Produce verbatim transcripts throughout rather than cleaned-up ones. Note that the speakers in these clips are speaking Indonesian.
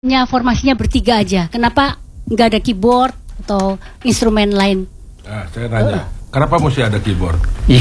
Nya formasinya bertiga aja. Kenapa nggak ada keyboard atau instrumen lain? Nah, saya nanya, kenapa mesti ada keyboard?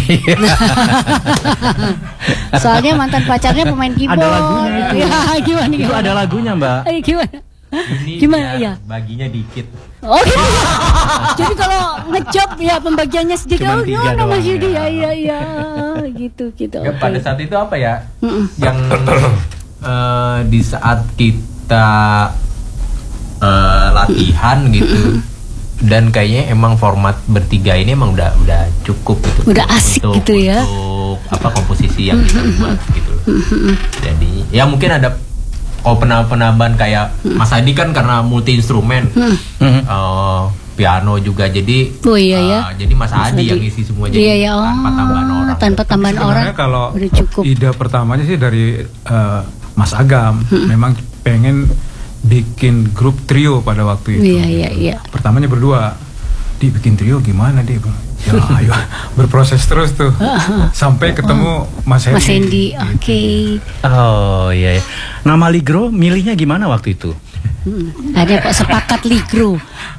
Soalnya mantan pacarnya pemain keyboard. Ada lagunya itu. Ya, gimana, gimana? Itu ada lagunya, Mbak. Eh, gimana? Ini Gimana ya? Baginya dikit. Oh gitu. Jadi kalau ngejob ya pembagiannya sedikit. Cuman Oh tiga gimana doang Mas Yudi? ya. Ya, ya, ya. Gitu, gitu. Ya, Oke. pada saat itu apa ya? Mm-mm. Yang eh, di saat kita eh, latihan gitu. Dan kayaknya emang format bertiga ini emang udah udah cukup gitu. Udah asik untuk, gitu ya. Untuk apa komposisi yang kita buat gitu. Jadi ya mungkin ada kalau penambahan kayak Mas Adi kan karena multi instrumen, eh, piano juga jadi. Oh iya ya. eh, jadi Mas Adi yang isi semua jadi Iya ya. Oh, tanpa tambahan orang. tanpa tambahan orang. Sebenarnya kalau udah cukup. ide pertamanya sih dari uh, Mas Agam, memang pengen bikin grup trio pada waktu itu. Iya, iya, iya. Pertamanya berdua, dibikin trio gimana dia? Ya, ayo berproses terus tuh sampai ketemu Mas Hendy. Mas Hendy, oke. Oh iya, iya. Nama Ligro milihnya gimana waktu itu? Hmm, ada kok sepakat Ligro.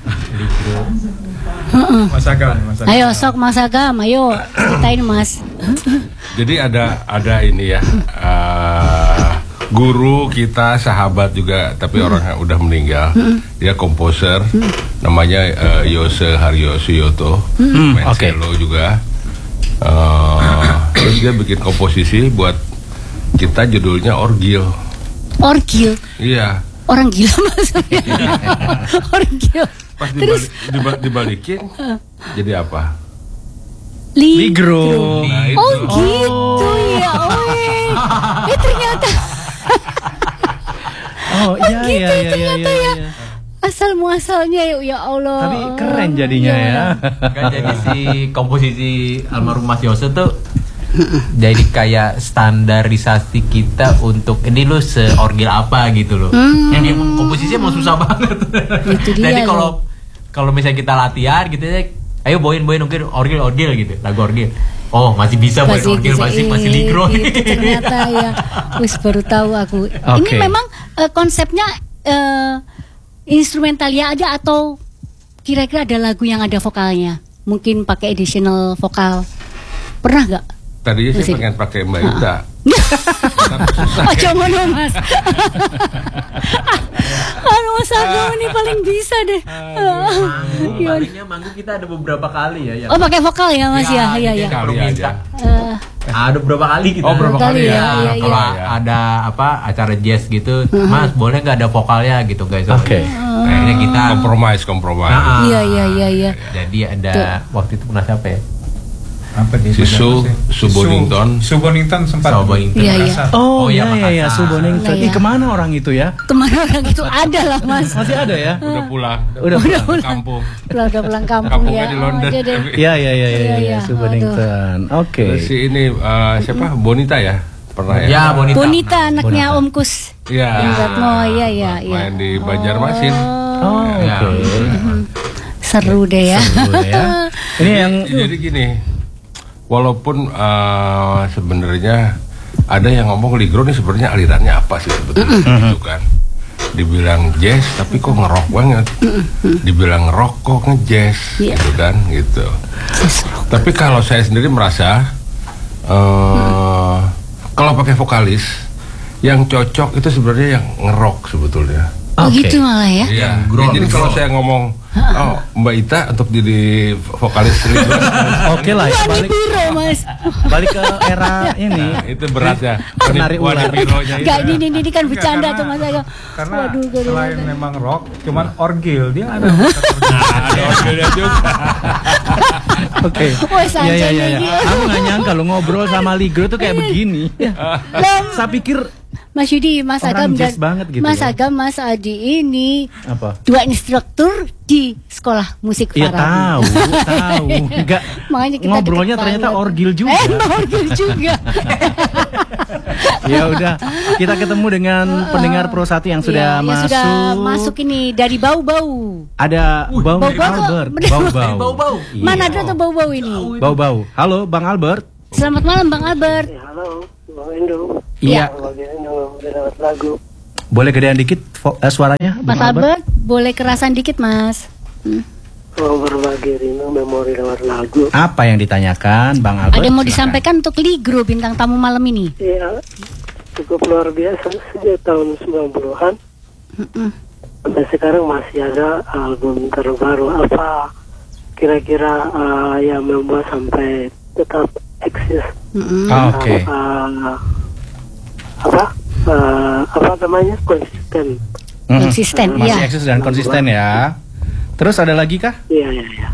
Mas Agam, Mas Agam. Ayo sok Mas Agam, ayo ceritain Mas. Jadi ada ada ini ya, uh, guru kita, sahabat juga, tapi orang yang udah meninggal. Dia komposer, namanya uh, Yose Haryo Suyoto, main oke. cello juga. Uh, terus dia bikin komposisi buat kita, judulnya Orgil. Orgil. Iya. Orang gila maksudnya. Orgil. Pas Terus dibalik, diba- dibalikin, jadi apa? Li- Ligro. Nah, itu. Oh gitu ya. Oh, eh. eh ternyata Oh iya gitu, iya iya iya. ternyata iya. ya. asal muasalnya ya, ya Allah. Tapi keren jadinya ya. Kan jadi si komposisi almarhum Mas Yose tuh jadi kayak standarisasi kita untuk ini lu seorgil apa gitu loh. Hmm. Yang emang komposisinya emang susah banget. Itu dia Jadi kalau loh. kalau misalnya kita latihan gitu ya, ayo boin boin mungkin orgil orgil gitu, lagu orgil. Oh masih bisa boin Masih orgil, bisa, masih masih eh, ligro. gitu, ternyata ya. Wis baru tahu aku. Ini Oke. memang eh, konsepnya eh, instrumentalia ada atau kira-kira ada lagu yang ada vokalnya? Mungkin pakai additional vokal. Pernah nggak? Tadinya sih Musik. pengen pakai Mbak Ita. Oh, jangan dong Mas. Aduh Mas Agam ini paling bisa deh. Manggung, Gimana? palingnya manggung kita ada beberapa kali ya. yang- Oh pakai vokal ya Mas ya? Iya jadi ya. Kali baru minta. aja. Eh, Ada beberapa kali kita. Oh, berapa kali ya, Ya, iya, kalau iya. ada apa acara jazz gitu, Mas boleh nggak ada vokalnya gitu guys. Oke. Kayaknya kita Kompromis, kompromis. Nah, Iya iya iya iya. Jadi ada waktu itu pernah siapa ya? Apa dia? Si Su- Su Bonington. Su Bonington sempat. Su Bonington. Iya, iya. Makassar. Oh, Oh, iya, iya iya iya, Makassar. Subonington. Nah, Ih, ya. kemana orang itu ya? Kemana orang itu ada lah Mas. Masih ada ya? Udah pulang. Udah. Udah Kampung. Pulang udah pulang kampung Kampungnya ya. di London. Oh, jadi- Iya iya iya iya, Iya, iya, iya. Subonington. Oke. Terus si ini eh, siapa? Bonita ya? Pernah ya? Ya, Bonita. Bonita anaknya Bonita. Om Kus. Iya. Bung Ratmo, iya iya iya. Main di Banjarmasin. Oh, Ya. oke. Seru deh ya. Seru ya. Ini yang Jadi gini, walaupun eh, sebenarnya ada yang ngomong Ligro ini sebenarnya alirannya apa sih sebetulnya gitu kan. Dibilang jazz tapi kok ngerok banget. Dibilang rock kok ngejazz Iya. gitu kan gitu. Tapi kalau saya sendiri merasa eh kalau pakai vokalis yang cocok itu sebenarnya yang ngerok sebetulnya. Oh Oke. gitu malah ya. Iya. growl, Jadi kalau growl. saya ngomong oh Mbak Ita untuk jadi vokalis Ligro. oke lah ya, Wani balik Biro Mas. balik ke era ini. Nah, itu berat ya. Penari Wani ular. Bironya itu. Gak ini ini ini kan Enggak, bercanda karena- tuh Mas Agam. Karena Waduh, gak ada- selain memang rock, cuman orgil dia ada. Nah, ada orgelnya juga. Oke. Wah, Iya santai iya iya. nih. iya. Aku nggak nyangka lo ngobrol sama Ligro tuh kayak begini. Lah, Saya pikir Mas Yudi, Mas Orang Agam dan jazz banget gitu Mas ya. Agam, Mas Adi ini apa? dua instruktur di sekolah musik Iya Farabi. tahu, tahu. Enggak. Makanya kita Ngobrolnya deket ternyata banget. orgil juga. Eh, orgil juga. Ya udah, kita ketemu dengan pendengar Pro satu yang sudah Iya, yang masuk. sudah masuk ini dari bau-bau. Ada Bang bau-bau kok. Albert. Bener. Bau-bau. Bau-bau. Iya. Mana ada tuh bau-bau ini? Bau-bau. Halo, Bang Albert. Selamat malam Bang Albert. Ya, halo, Bang Endo. Iya. Bang Endo udah dapat lagu. Boleh gedean dikit vo- eh, suaranya, Mas Bang Albert? Albert, boleh kerasan dikit Mas. Hmm. Mau berbagi rindu memori lewat lagu. Apa yang ditanyakan, Bang Albert? Ada yang mau Silakan. disampaikan untuk Ligro bintang tamu malam ini? Iya, cukup luar biasa sejak tahun sembilan puluhan. Mm-mm. Sampai sekarang masih ada album terbaru. Apa kira-kira uh, yang membuat sampai tetap eksis? Mm-mm. Ah, Oke. Uh, apa? Uh, apa namanya? Konsisten. Mm-mm. Konsisten, Masih iya. eksis dan konsisten ya. Terus ada lagi kah? Iya, iya, iya.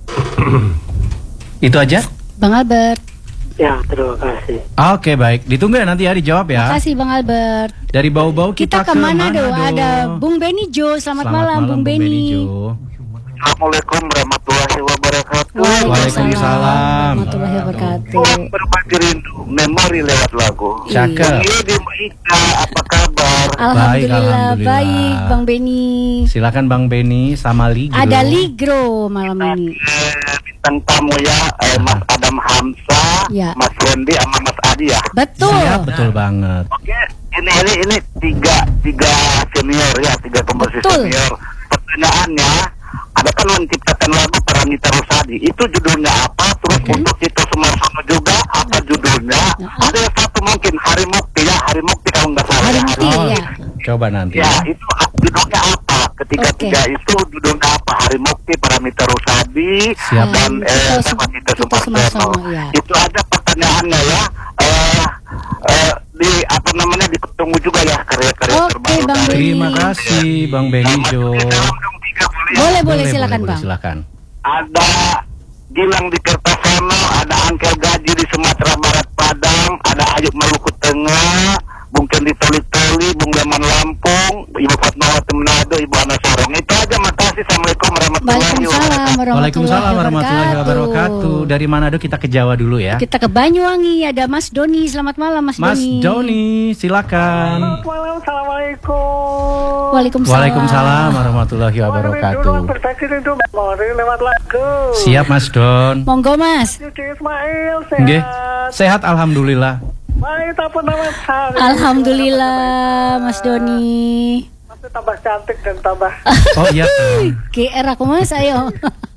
Itu aja? Bang Albert. Ya, terima kasih. Oke, baik. Ditunggu ya nanti ya dijawab ya. Makasih Bang Albert. Dari bau-bau kita, Kita ke Manado. Manado. Ada Bung Beni Jo. Selamat, malam, Bung Beni. Jo. Assalamualaikum warahmatullahi wabarakatuh. Waalaikumsalam. warahmatullahi wabarakatuh. Berbagi rindu, memori lewat lagu. Cakep. Ini di Maika, apa kabar? Alhamdulillah, alhamdulillah. baik Bang Beni. Silakan Bang Beni sama Ligro. Ada Ligro malam ini. Eh, bintang tamu ya, eh, Mas Adam Hamzah, Ya. Mas Wendy, sama Mas Adi ya. Betul. Siap, betul banget. Oke, ini ini ini tiga tiga senior ya, tiga komposis Betul. senior. Pertanyaannya, ada kan menciptakan lagu Paranita Rusadi. Itu judulnya apa? Terus untuk Tito Sumarsono juga apa judulnya? Ada yang satu mungkin Hari Mukti ya, Hari Mukti kalau nggak salah. Hari ya. Mukti, Oh, ya. coba nanti. Ya, itu ah, judulnya apa? Ketiga Oke. tiga itu judulnya apa? Hari Mukti, Paramita Rusadi, Siap. dan Hmm, eh, Tito Su- sama Tito Tito Sumarsono. Sumarsono, ya. Itu aja pertanyaannya ya. Eh, eh, di apa namanya ditunggu juga ya karya-karya Oke, terbaru Bang dari. Terima kasih Bang Beni Jo. Salam dong tiga boleh ya? Boleh, boleh, silakan boleh, Bang. silakan. Ada Gilang di Kertasono, ada Angkel Gaji di Sumatera Barat Padang, ada Ayub Maluku Tengah, Bung Kendi Toli-Toli, Bung Leman Lampung, Ibu Fatmawati Manado, Ibu Ana Sorong. Itu aja, makasih. Assalamualaikum warahmatullahi Waalaikumsalam wabarakatuh. Waalaikumsalam warahmatullahi wabarakatuh. Dari Manado kita ke Jawa dulu ya. Kita ke Banyuwangi, ada Mas Doni. Selamat malam Mas, Mas Doni. Doni, silakan. Malam, assalamualaikum. Waalaikumsalam. Waalaikumsalam warahmatullahi wabarakatuh. Berbagi rindu memori lewat lagu. Siap Mas Don. Monggo Mas. Cuci Ismail Nggih. sehat. Sehat alhamdulillah. Baik, apa nama hari? Alhamdulillah Mas Doni. Masih tambah cantik dan tambah. Oh iya. G R aku Mas, ayo.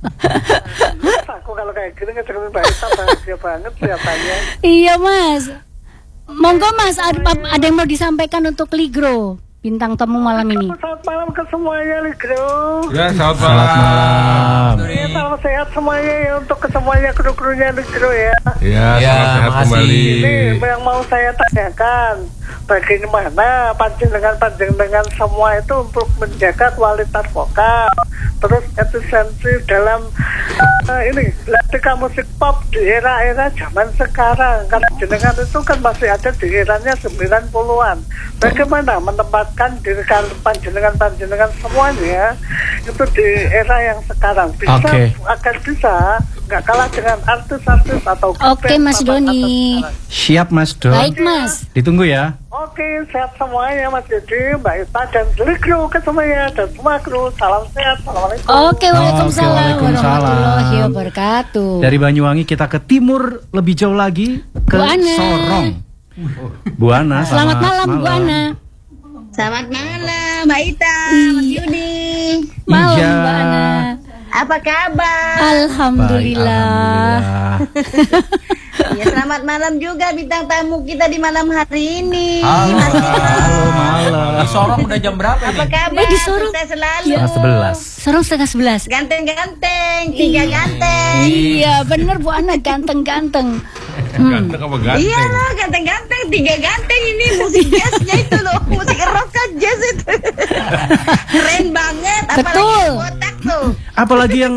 Aku kalau kayak gini ngecekin Mbak Ita bahagia banget kelihatannya. Iya Mas. Monggo Mas, ada, ada yang mau disampaikan untuk Ligro bintang tamu malam ini. Selamat malam ke semuanya, Ligro. Ya, selamat Selamat malam. malam. Ya, salam sehat semuanya ya untuk ke semuanya kru-krunya Ligro ya. Ya, Ya, selamat sehat makasih. kembali. Ini yang mau saya tanyakan, bagaimana panjenengan-panjenengan semua itu untuk menjaga kualitas vokal, terus efisiensi dalam uh, ini ketika musik pop di era-era zaman sekarang. Karena jenengan itu kan masih ada di eranya sembilan puluhan. Bagaimana menempatkan diri panjenengan-panjenengan semuanya itu di era yang sekarang bisa Oke. agar bisa nggak kalah dengan artis-artis atau Oke, band Mas apa- Doni. atau sekarang. Siap Mas Don. Baik Mas. Ditunggu ya. Oke, sehat semuanya Mas Dedi, Mbak Ita, dan seluruh kru ke semuanya, dan semua kru. Salam sehat, Assalamualaikum. Oke, Waalaikumsalam Waalaikumsalam. warahmatullahi wabarakatuh. Dari Banyuwangi kita ke timur lebih jauh lagi ke Bu Ana. Sorong. Bu Ana, Selamat malam Bu Ana. Selamat malam Mbak Ita, Mas Yudi. Malam Iya. Mbak Ana. Apa kabar? Alhamdulillah. Alhamdulillah. Ya, selamat malam juga bintang tamu kita di malam hari ini. Halo, Mas Yudi. Halo malam. Di Sorong udah jam berapa Apa nih? kabar? Eh, di Sorong. Sukses selalu. Setengah sebelas. Sorong setengah sebelas. Ganteng-ganteng, tiga ganteng. Iya, bener Bu Ana, ganteng-ganteng. Ganteng apa ganteng? Iya loh, ganteng-ganteng, tiga ganteng ini musik jazznya itu loh, musik rock kan jazz itu. Keren banget, apalagi Betul. yang botak tuh. Apalagi yang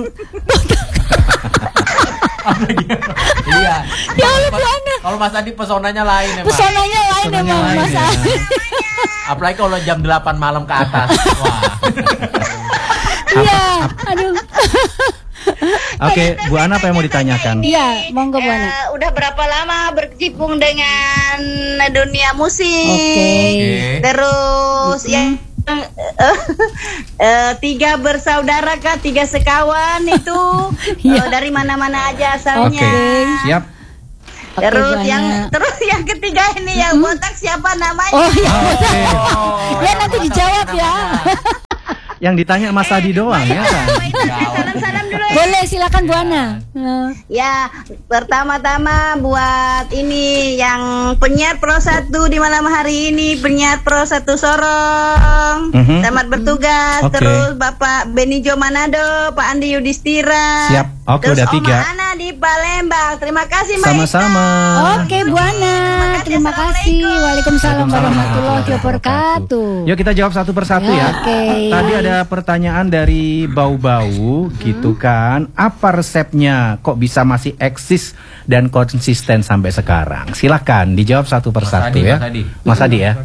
Iya. Ya Allah Bu Ana, Kalau Mas Adi pesonanya lain emang. pesonanya lain Pesonanya emang lain, Mas. ya. Apalagi kalau jam delapan malam ke atas. Wah. Iya, aduh. Oke, Bu Ana apa yang mau ditanyakan? Iya, monggo Bu Ana. Eh, udah berapa lama berkecimpung dengan dunia musik? Oke. Terus yang eh, eh, tiga bersaudara kah, tiga sekawan itu Iya. eh, dari mana-mana aja Oke, asalnya. siap. Oke, Terus Bu yang Ana. terus yang ketiga ini yang botak siapa namanya? Oh iya. Ya nanti dijawab ya. Yang ditanya Mas Adi doang ya kan? Salam-salam dulu ya. Boleh silakan Bu Ana. Eh, Ya, pertama-tama buat ini yang penyiar Pro satu di malam hari ini, penyiar Pro satu Sorong. Mhm. Selamat bertugas. Oke. Terus Bapak Benijo Manado, Pak Andi Yudhistira. Siap. Oke, Terus udah tiga. Oma Ana di Palembang. Terima kasih Mbak Sama-sama. Oke Bu Ana, terima kasih. Waalaikumsalam warahmatullahi wabarakatuh. Yuk kita jawab satu persatu ya. Oke. Tadi ada pertanyaan dari Bau-Bau gitu kan. Apa resepnya kok bisa masih eksis dan konsisten sampai sekarang? Silahkan dijawab satu persatu Adi, ya. Mas Adi. Mas Adi ya.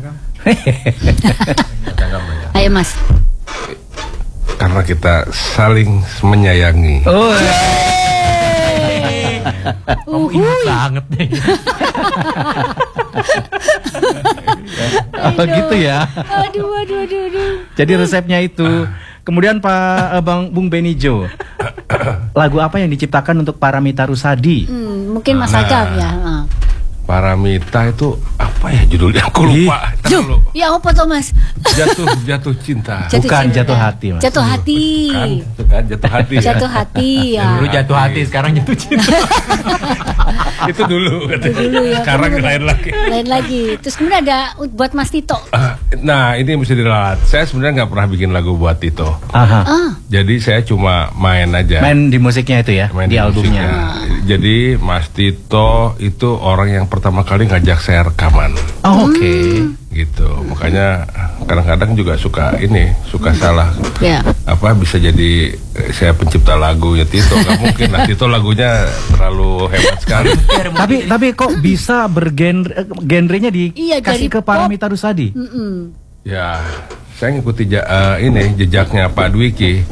Ayo Mas. Karena kita saling menyayangi. Oh. Kamu ingat banget deh. Oh gitu ya. Aduh, aduh, aduh, aduh. Jadi resepnya itu. Kemudian Pak eh, Bang Bung Benijo. Lagu apa yang diciptakan untuk Paramita Rusady? Hmm, mungkin Mas Nah. Agam ya. Ah. Paramita itu apa ya judulnya? Aku lupa. Ntar Duh, dulu. ya apa tuh Mas? Jatuh jatuh cinta. Jatuh Bukan cinta. jatuh hati, Mas. Jatuh hati. Kan, itu kan jatuh hati. ya. Jatuh hati ya. Dulu jatuh hati, sekarang jatuh cinta. Itu dulu katanya. Dulu ya. Sekarang Kemudian- lain lagi. Lain lagi. Terus kemudian ada buat Mas Tito. Ah, Nah ini bisa diralat. Saya sebenarnya nggak pernah bikin lagu buat Tito. Aha. Ah, Jadi saya cuma main aja. Main di musiknya itu ya, Main di albumnya. musiknya. Jadi Mas Tito itu orang yang pertama kali ngajak saya rekaman. Oh, oke. Gitu. Makanya kadang-kadang juga suka ini, suka salah. ya. Apa bisa jadi eh, saya pencipta lagunya Tito? Gak mungkin lah. Tito lagunya terlalu hebat sekali. Tapi tapi kok bisa bergenre eh, genrenya Iya, dikasih dari ke Paramita Rusady? Mm-mm. Ya, saya ngikuti ja- eh, ini jejaknya Pak Dwiki.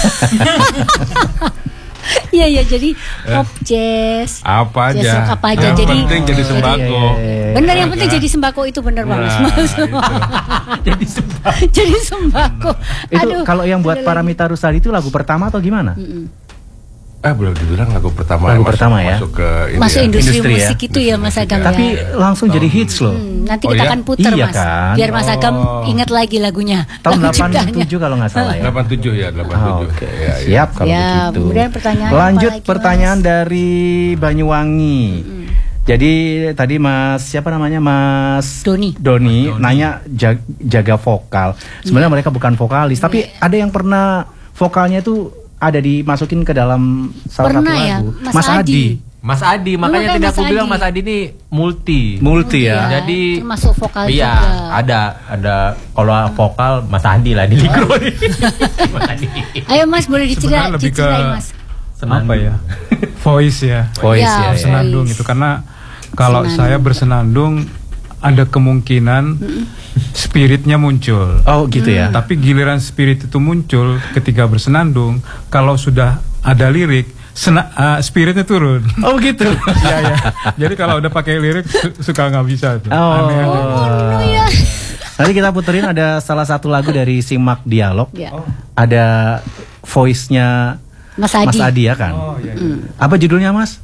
Iya iya jadi pop jazz. Apa Jazz aja. rock apa aja. Yang Jadi penting jadi sembako. bener yang penting jadi sembako itu bener Nah, banget Mas. Jadi sembah. Jadi sembako. Itu Aduh, kalau yang buat ada lagi. Paramita Rusady itu lagu pertama atau gimana? Eh belum dibilang lagu pertama. Lagu masuk, pertama ya? Masuk ke ini Masuk ya. industri, Industri ya? musik itu ya Mas Agam Tapi ya. langsung jadi hits loh. Hmm, nanti Oh, kita ya? akan putar Iya Mas. kan? Biar Mas Agam Oh. ingat lagi lagunya. Tahun lagu delapan ciptaannya. tujuh kalau nggak salah ya. delapan puluh tujuh ya, delapan puluh Oh, tujuh. Oke, Ya, ya. siap kalau Ya, begitu. kemudian pertanyaan Lanjut apa lagi, pertanyaan Mas? dari Banyuwangi. Jadi tadi Mas siapa namanya Mas Doni. Doni, nanya jag- jaga vokal. Sebenarnya mereka bukan vokalis, tapi ada yang pernah vokalnya itu ada dimasukin ke dalam salah Pernah satu ya, lagu. Mas Adi. Mas Adi, makanya Bukan tadi Mas aku bilang Adi. Mas Adi ini multi. Multi ya. Jadi termasuk vokal iya, juga. ada ada kalau vokal Mas Adi lah di Ligro nih. Mas Adi. Ayo Mas boleh diceritain, Sebenarnya lebih ke diceritain Mas. apa ya? Voice ya. Voice Ya, ya. ya. Senandung Voice. itu karena kalau Senandung. saya bersenandung ada kemungkinan spiritnya muncul. Oh gitu ya. Tapi giliran spirit itu muncul ketika bersenandung, kalau sudah ada lirik, sena, uh, spiritnya turun. Oh gitu. Iya ya. Jadi kalau udah pakai lirik su- suka nggak bisa tuh. Oh. Aneh. Oh ya. Nanti kita puterin ada salah satu lagu dari Simak Dialog. Ya. Ada voice-nya Mas Adi. Mas Adi ya kan? Oh iya. iya. Apa judulnya Mas?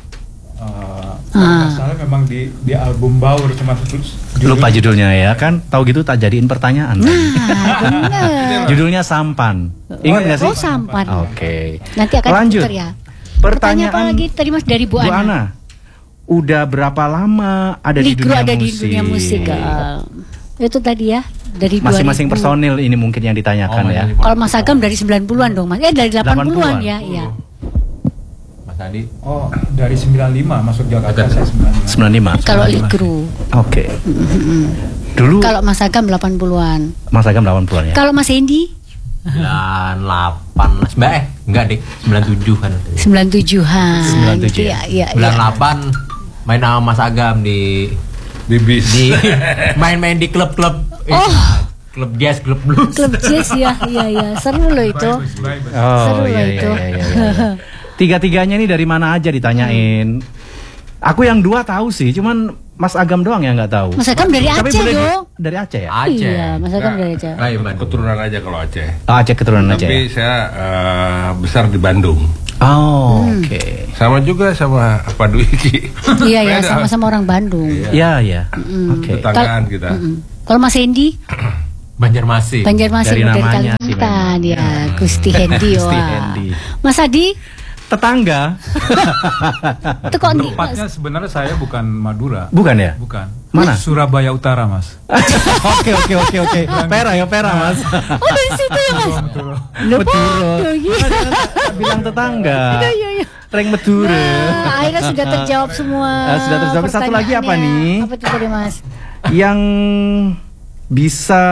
Uh, Ah. Masalah memang di di album Baur cuma terus Lupa judulnya ya kan? Tahu gitu tak jadiin pertanyaan. Nah, bener. Judulnya Sampan. Ingat nggak sih? Oh, Sampan. Oke. Nanti akan Lanjut. putar ya. Pertanyaan Pertanyaan apa lagi tadi Mas dari Bu, Bu Ana? Ana. Udah berapa lama ada di Ligro dunia ada musik? di dunia musik. ah. Itu tadi ya dari Masing-masing dua ribu. personil ini mungkin yang ditanyakan Oh, ya. masing-masing. Kalau Mas Agam dari sembilan puluhan dong Mas. Eh dari delapan puluhan delapan puluhan. ya, iya. Mas Adi. Oh, dari sembilan puluh lima masuk Jakarta Dekat. saya sembilan puluh lima. sembilan puluh lima. Kalau Ligro. Oke. Dulu Kalau Mas Agam delapan puluhan. Mas Agam delapan puluhan ya. Kalau Mas Hendy sembilan puluh delapan Mbak eh enggak deh sembilan puluh tujuh kan sembilan puluh tujuhan. sembilan puluh tujuh Gitu ya, iya, sembilan puluh iya. delapan main sama Mas Agam di Di bis. di main-main di klub-klub eh, Oh. klub jazz klub blues Klub jazz ya, iya iya. Seru loh itu. Oh Seru iya lah iya, itu. iya iya iya. Tiga-tiganya ini dari mana aja ditanyain. Aku yang dua tahu sih, cuman Mas Agam doang yang nggak tahu. Mas Agam dari Tapi Aceh boleh di- dong. Dari Aceh ya? Aceh. Iya, Mas Agam dari Aceh. Baik, Bandung. Keturunan aja kalau Aceh. Oh, Aceh keturunan Aceh. Tapi Ya? saya eh, besar di Bandung. Oh, oke. Sama juga sama Pak Dwiki. Iya ya, Beda. sama-sama orang Bandung. Iya, ya. Oke. Tetanggaan kita. Mm-mm. Kalau Mas Hendy, Banjarmasin. Banjarmasin Dari dari namanya sih Kalimantan ya, Gusti Hendy. Gusti Wah. Hendy. Mas Adi, Tetangga. itu kok nih, Mas? Tempatnya sebenarnya saya bukan Madura. Bukan ya? Bukan. Mana? Surabaya Utara, Mas. Oke, oke, oke, oke. Pera ya, pera, Mas. Oh dari situ ya Mas? Loh, Meduro. bodoh, iya. Bilang tetangga. Iya, iya. Reng Meduro. Nah, akhirnya sudah terjawab semua. Ah, sudah terjawab. Satu lagi apa pertanyaannya. nih? Apa itu tadi Mas? Yang bisa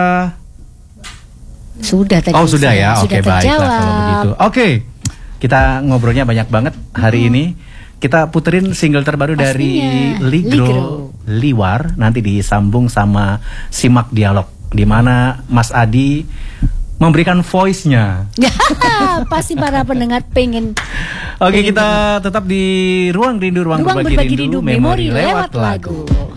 Sudah tadi. Oh sudah ya, oke Sudah baiklah terjawab. kalau begitu. Oke, kita ngobrolnya banyak banget hari ini. Kita puterin single terbaru dari Pastinya, Ligro, Ligro. Liwar. Nanti disambung sama Simak Dialog, di mana Mas Adi memberikan voice-nya. Pasti para pendengar pengen. Oke, pengen kita tetap di Ruang Rindu, Ruang, Ruang Berbagi, Berbagi Rindu, Rindu, memori lewat lagu.